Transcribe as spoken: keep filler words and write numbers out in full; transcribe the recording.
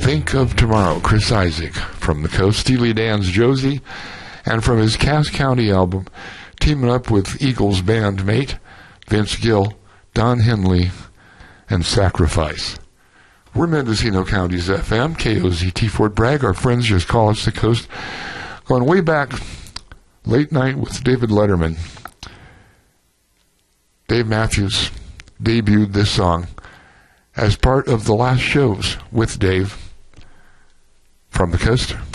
Think of Tomorrow, Chris Isaak. From the Coast, Steely Dan's Josie. And from his Cass County album, teaming up with Eagles bandmate Vince Gill, Don Henley, and Sacrifice. We're Mendocino County's F M, K O Z T Fort Bragg. Our friends just call us the Coast. Going way back, late night with David Letterman. Dave Matthews debuted this song as part of the last shows with Dave from the Coast.